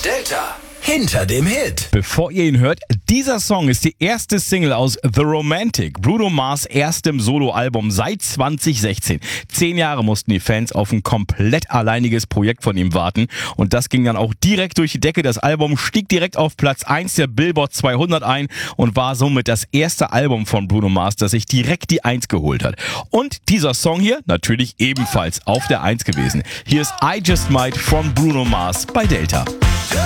Delta. Hinter dem Hit. Bevor ihr ihn hört, dieser Song ist die erste Single aus The Romantic, Bruno Mars' erstem Soloalbum seit 2016. 10 Jahre mussten die Fans auf ein komplett alleiniges Projekt von ihm warten und das ging dann auch direkt durch die Decke. Das Album stieg direkt auf Platz 1 der Billboard 200 ein und war somit das erste Album von Bruno Mars, das sich direkt die 1 geholt hat. Und dieser Song hier natürlich ebenfalls auf der 1 gewesen. Hier ist I Just Might von Bruno Mars bei Delta.